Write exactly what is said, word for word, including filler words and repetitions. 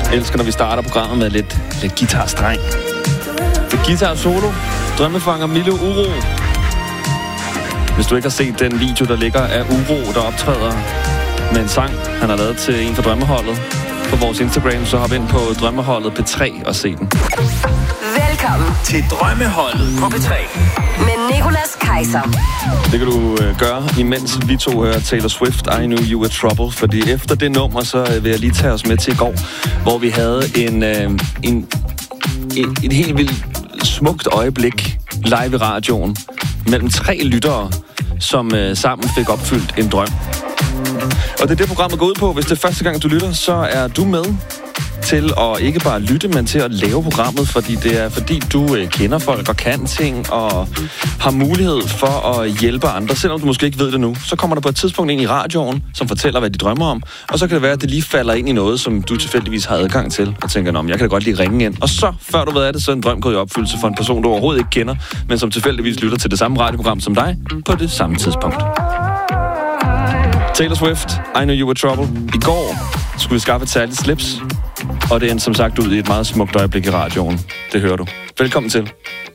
Jeg elsker, når vi starter programmet med lidt, lidt guitarstreng. Det guitar solo. Drømmefanger Mille Uro. Hvis du ikke har set den video, der ligger af Uro, der optræder med en sang, han har lavet til en fra Drømmeholdet på vores Instagram, så hop ind på Drømmeholdet P tre og se den. Velkommen til Drømmeholdet på P tre med Nicolas Kaiser. Det kan du øh, gøre, imens vi to hører Taylor Swift, I Knew You Were Trouble. Fordi efter det nummer, så øh, vil jeg lige tage os med til i går, hvor vi havde en, øh, en, et, et helt vildt smukt øjeblik live i radioen mellem tre lyttere, som øh, sammen fik opfyldt en drøm. Og det er det, programmet går ud på. Hvis det er første gang, du lytter, så er du med til at ikke bare lytte, men til at lave programmet, fordi det er fordi, du øh, kender folk og kan ting, og har mulighed for at hjælpe andre, selvom du måske ikke ved det nu. Så kommer der på et tidspunkt ind i radioen, som fortæller, hvad de drømmer om, og så kan det være, at det lige falder ind i noget, som du tilfældigvis har adgang til, og tænker, om jeg kan da godt lige ringe ind. Og så, før du ved af det, så er en drøm gået i opfyldelse for en person, du overhovedet ikke kender, men som tilfældigvis lytter til det samme radioprogram som dig, på det samme tidspunkt. Taylor Swift, I Knew You Were Trouble. I går skulle vi skaffe et særligt slips, og det endte som sagt ud i et meget smukt øjeblik i radioen. Det hører du. Velkommen til.